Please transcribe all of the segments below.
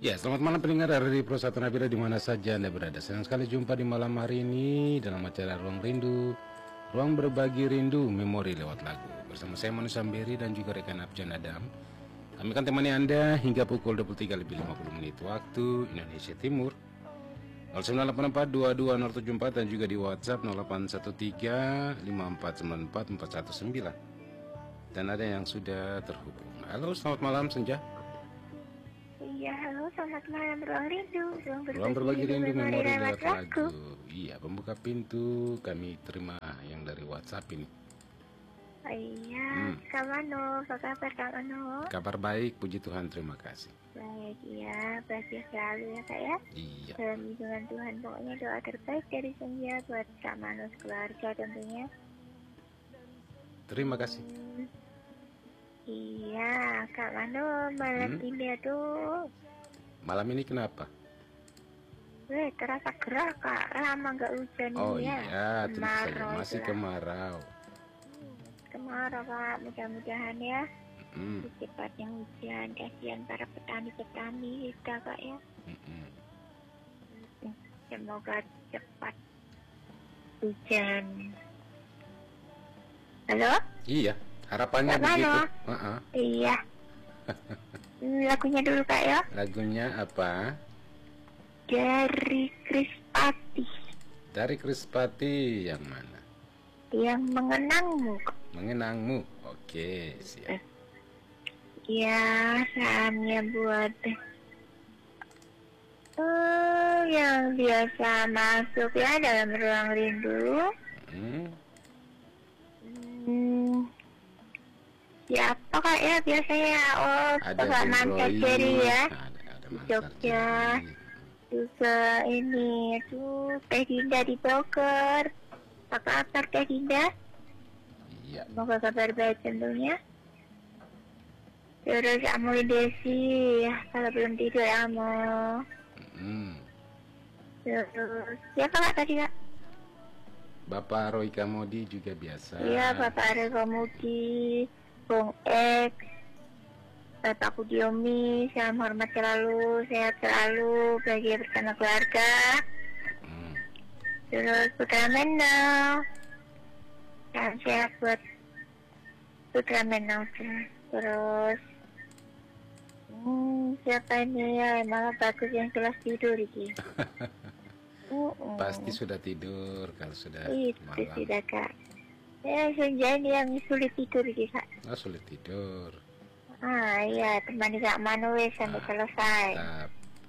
Ya, selamat malam pendengar dari Pro Satu Nabila di mana saja Anda berada. Senang sekali jumpa di malam hari ini dalam acara Ruang Rindu, Ruang Berbagi Rindu Memori lewat lagu. Bersama saya Manu Samberi dan juga rekan Abjan Adam. Kami akan temani Anda hingga pukul 23:50 waktu Indonesia Timur. 0984220074 dan juga di WhatsApp 081354944119. Dan ada yang sudah terhubung. Halo, selamat malam Senja. Iya, halo, selamat malam Ruang Rindu. Ruang berbagi rindu memori lewat lagu. Iya, pembuka pintu kami terima yang dari WhatsApp ini. Oh, iya, Kak Mano, apa kabar Kak Mano? Kabar baik, puji Tuhan, terima kasih. Baik, ya, bahagia selalu ya Kak ya. Iya. Dalam lindungan Tuhan, pokoknya doa terbaik dari Senja buat Kak Mano keluarga tentunya. Terima kasih. Iya, Kak Mano, malam ini aduh. Malam ini kenapa? Terasa gerah Kak, lama nggak hujan Oh ya. iya, tentu saja masih kemarau. Kemarau Pak, mudah-mudahan ya. Secepatnya hujan, kasihan para petani-petani kita Kak ya. Semoga cepat hujan. Halo? Iya, harapannya Kak begitu. Iya. Lagunya dulu Kak ya. Lagunya apa? Dari Krispati. Dari Krispati yang mana? Yang mengenangmu. Mengenangmu. Oke, siap. Ya, salamnya buat yang biasa masuk ya dalam ruang rindu. Siapa Kak ya biasanya? Oh, Bapak Manca Jerry ya. Ada Jogja. Juga ini tuh Teh Dinda di Bogor. Apa kabar Teh Dinda? Iya. Semoga kabar baik tentunya. Terus Amu Desi ya, kalau belum tidur Amu. Terus siapa Kak tadi Kak? Bapak Roy Kamodi juga biasa. Iya, Bapak Roy Kamodi, Bung X, Bapak Kudiomi, salam hormat selalu, sehat selalu, bahagia bersama keluarga. Terus Putra Menau, salam sehat buat Putra Menau. Terus siapa ini ya, malah bagus yang kelas tidur ini. Pasti sudah tidur kalau sudah itu malam. Sudah Kak. Ya Senja ini yang sulit tidur ini Kak. Oh, sulit tidur. Iya, temani Kak Manuel sampai selesai. Tetap.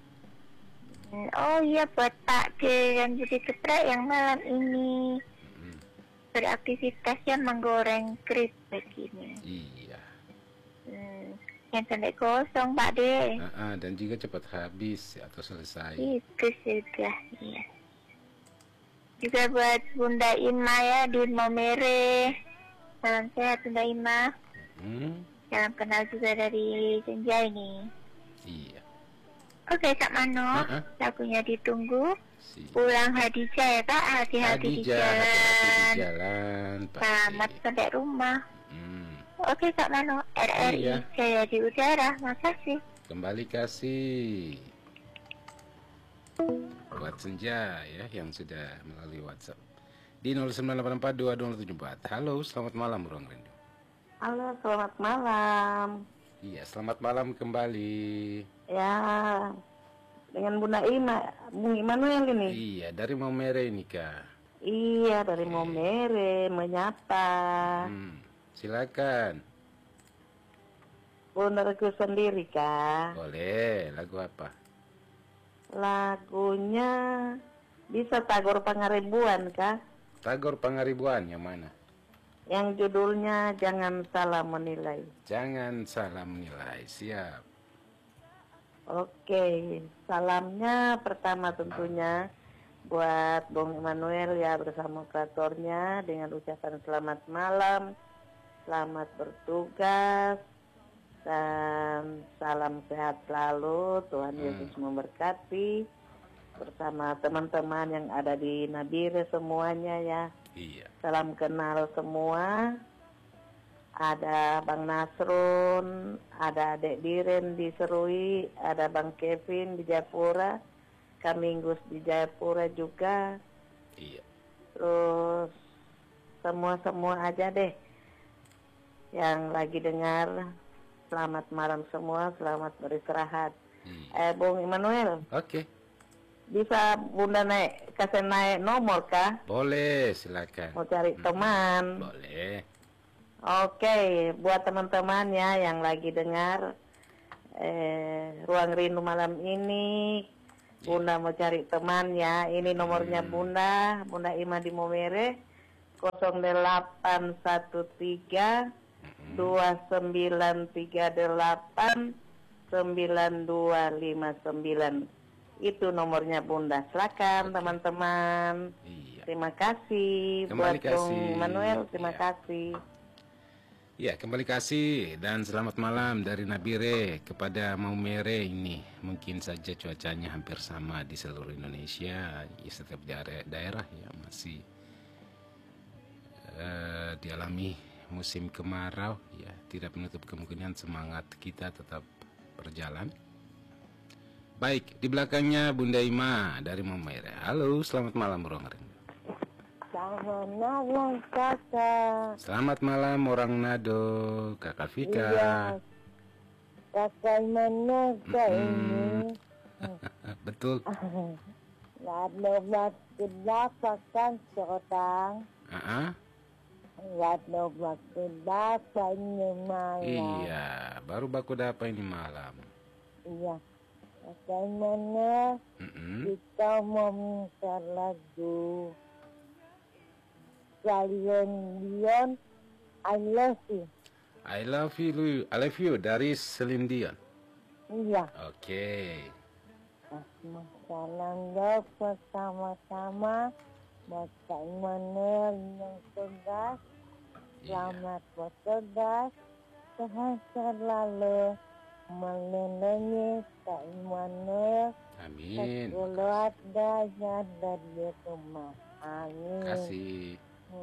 Oh iya, buat Pak D dan Budi Geprek yang malam ini beraktivitasnya menggoreng keripik begini. Iya. Yang sampai kosong Pak D. Dan juga cepat habis atau selesai. Itu sudah, iya. Juga buat Bunda Ima ya di Momere. Salam sehat Bunda Ima. Salam kenal juga dari Senja ini. Iya. Oke Kak Mano, lagunya ditunggu. Pulang Hadijah ya Kak, hati-hati di jalan. Hati-hati di jalan. Selamat sampai rumah. Oke Kak Mano, RRI Jaya di udara, makasih. Kembali kasih buat Senja ya yang sudah melalui WhatsApp di 0984220074. Halo, selamat malam Ruang Rindu. Halo, selamat malam. Iya, selamat malam kembali. Ya, dengan Bunda Ima, Bung Immanuel ini. Iya, dari Momere ini Kak. Iya, dari Momere, menyapa. Silakan. Bundaku sendiri Kak. Boleh, lagu apa? Lagunya bisa Tagor Pangaribuan Kak. Tagor Pangaribuan yang mana? Yang judulnya Jangan Salah Menilai. Jangan salah menilai, siap. Oke, salamnya pertama tentunya buat Bung Immanuel ya bersama operatornya dengan ucapan selamat malam, selamat bertugas, dan salam sehat selalu. Tuhan Yesus memberkati bersama teman-teman yang ada di Nabire semuanya ya. Iya. Salam kenal semua. ada Bang Nasrun, ada Adek Diren di Serui, ada Bang Kevin di Jayapura, Kak Minggus di Jayapura juga. Iya. Terus semua aja deh yang lagi dengar. Selamat malam semua, selamat beristirahat. Bung Immanuel. Oke. Bisa Bunda kasih naik nomor kah? Boleh, silakan. Mau cari teman. Boleh. Oke, buat teman-teman ya yang lagi dengar Ruang Rindu malam ini, Bunda mau cari teman ya. Ini nomornya Bunda Ima di Momere 0813 2938 9259. Itu nomornya Bunda. Silakan teman-teman. Iya. Terima kasih Kembali buat Bung Manuel. Terima kasih. Ya, kembali kasih dan selamat malam dari Nabire kepada Maumere ini. Mungkin saja cuacanya hampir sama di seluruh Indonesia, ya, setiap daerah ya masih dialami musim kemarau, ya tidak menutup kemungkinan semangat kita tetap berjalan. Baik, di belakangnya Bunda Ima dari Maumere. Halo, selamat malam Ruang Rindu. Selamat malam kakak. Selamat malam orang Nado, Kakak Vika. Iya, kakak Manuka ini. Betul. Nado waktu dapat kan seorang. Nado waktu dapat ini malam. Iya, baru baku dapat ini malam. Iya, kakak Manuka. Kita mau minta lagu Celine Dion, I love you. I love you dari Celine Dion. Iya. Oke. Salam doa bersama-sama buat Kak Immanuel yang tugas. Selamat bertugas. Tuhan selalu melindungi Kak Immanuel. Amin. Keluarganya dari rumah. Amin. Kasih.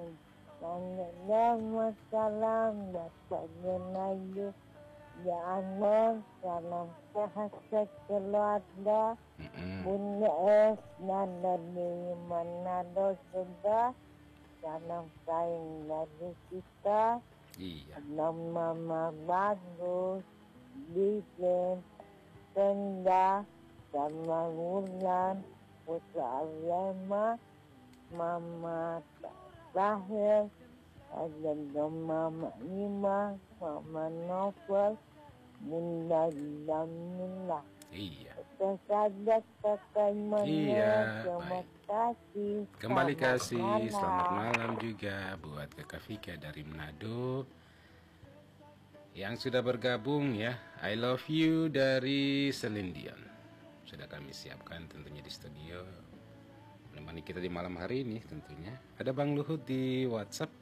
Salam Bapak Genayu Ya Allah, salam sehat sekeluarga. Bunda Es dan dari Manado juga. Salam sayang dari kita. Iya. Salam Mama Bagus, Dijen, Tenda, sama Wulan, Putra Alema, Mama Lahir, ada Mama Ima, Mama Novel, Bunda Jamila. Iya. Itu saja kakak Immanuel. Iya, Terima baik. kasih. Kembali Selamat kasih, malam. selamat malam juga buat Kakak Vika dari Manado yang sudah bergabung ya. I love you dari Celine Dion. Sudah kami siapkan tentunya di studio menemani kita di malam hari ini tentunya. Ada Bang Luhut di WhatsApp.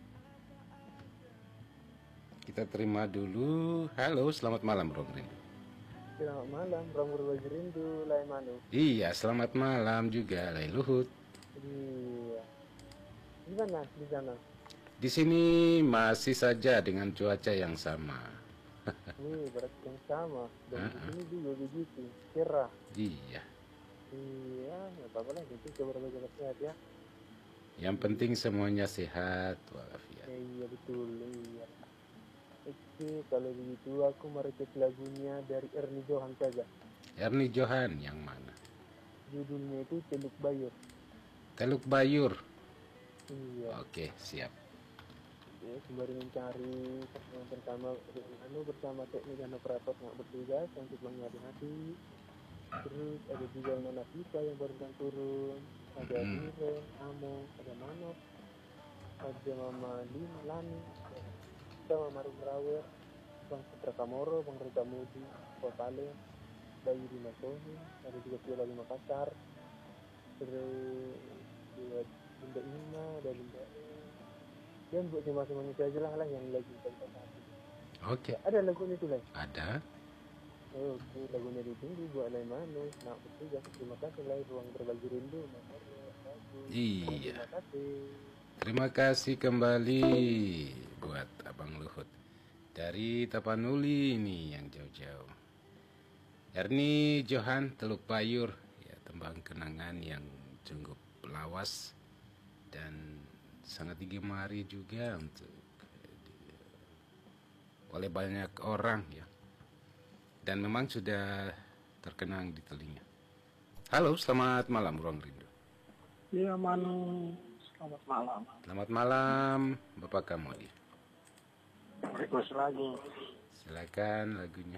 Kita terima dulu. Halo, selamat malam Bro Rindu. Selamat malam, Bang Berbagi Rindu, Lai Manu. Iya, selamat malam juga Lai Luhut. Iya. Gimana di sana? Di sini masih saja dengan cuaca yang sama. Berarti yang sama. Dan di sini juga begitu, cerah. Iya. Iya, nggak apa-apa lah, itu coba jaga sehat ya. Yang penting semuanya sehat walafiat. Iya betul, iya. Oke, kalau begitu aku merequest lagunya dari Ernie Johan saja. Ernie Johan yang mana? Judulnya itu Teluk Bayur. Teluk Bayur. Iya. Oke, siap. Ya, sembari mencari bersama teknik dan operator yang bertugas untuk menghati-hati. Terus ada juga Nona Vika yang baru turun, ada Diren, Amo, ada Manok, ada Mama Lani, ada Mama Rumrawer, Bang Putra Kamoro, Bang Rita Mudi, Kotale, Bayu di Masoni, ada juga Piola di Makassar, terus buat Bunda Ima, ada Bunda dan buat semuanya saja lah yang lagi kita hati. Oke. Ada lagu itu lah. Ada. Oke, lagunya ditunggu buat Lai Manu. Nah, betul ya. Terima kasih Lai Ruang Berbagi Rindu. Iya. Terima kasih. Terima kasih kembali buat Abang Luhut dari Tapanuli ini yang jauh-jauh. Erni Johan Teluk Payur, ya, tembang kenangan yang cukup lawas dan sangat digemari juga oleh banyak orang ya. Dan memang sudah terkenang di telinga. Halo, selamat malam Ruang Rindu. Iya Manu, selamat malam. Selamat malam Bapak Kamodi. Request lagu. Silakan lagunya.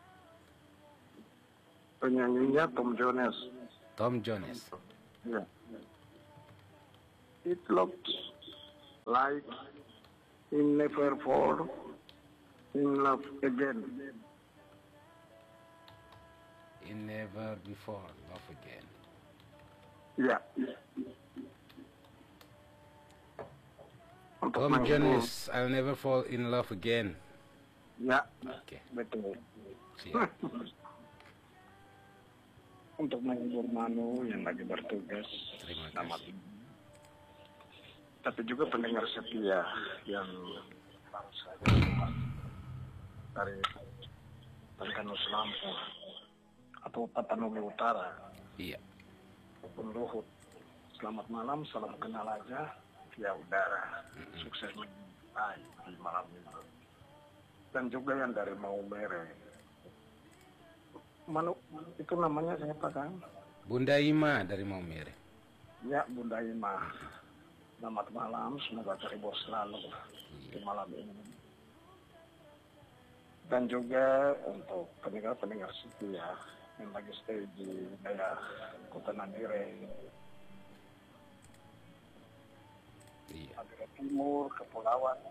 Penyanyinya Tom Jones. Tom Jones. Ya. It looks like in never fall in love again. In never before love again. Ya. Tom Jones, I'll never fall in love again. Ya, Oke, betul. siap. Untuk menghibur Manu yang lagi bertugas. Terima Selamat. kasih. Tapi juga pendengar setia yang baru saja dari Tapanuli Lampung atau Tapanuli Utara. Iya. Pun Luhut. Selamat malam, salam kenal aja via udara. Sukses menjumpai di malam ini. Dan juga yang dari Maumere. Manu, itu namanya siapa kan? Bunda Ima dari Maumere. Ya, Bunda Ima. Selamat malam, semoga terhibur selalu di malam ini. Dan juga untuk pendengar-pendengar setia yang lagi stay di daerah Kota Nangire, Iya. Madura Timur, Kepulauan,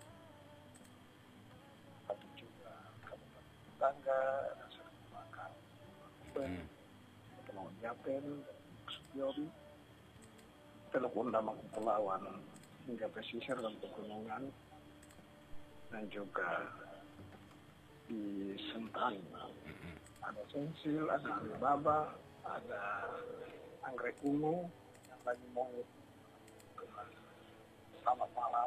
tapi juga Kabupaten Tetangga, Dasar Kepulauan, Kepulauan Yapen, Supiori, Teluk Undama Kepulauan, hingga pesisir dan pegunungan, dan juga di Sentani. Ada Sensil, ada Alibaba, ada Anggrek Ungu yang lagi mau selamat malam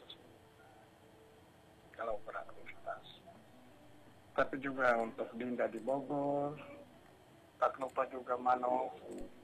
kalau beraktivitas. Tapi juga untuk Dinda di Bogor, tak lupa juga Mano,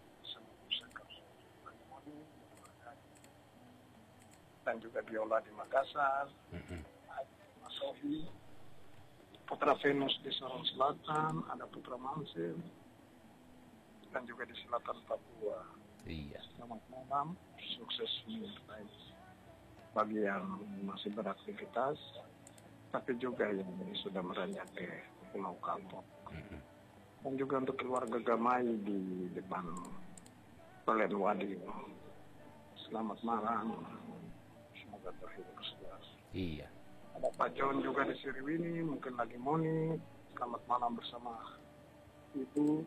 dan juga Biola di Makassar, Mas Sofi, Putra Venus di Sorong Selatan, ada Putra Mansir, dan juga di selatan Papua. Iya. Selamat malam, sukses menyertai bagi yang masih beraktivitas, tapi juga yang sudah meranjak ke Pulau Kapok. Dan juga untuk keluarga Gamai di depan Pelen Wadi. Selamat malam, semoga terhibur selalu. Iya. Ada Pak John juga di Siriwini, mungkin lagi Moni. Selamat malam bersama Ibu.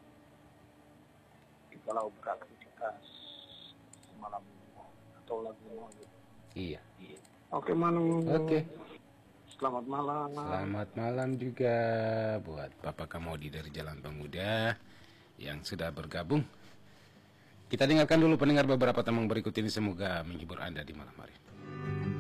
Kalau beraktivitas malam atau lagi Moni. Iya. Oke Manu. Oke. Selamat malam. Selamat malam juga buat Bapak Kamodi dari Jalan Pemuda yang sudah bergabung. Kita dengarkan dulu pendengar beberapa tembang berikut ini, semoga menghibur Anda di malam hari.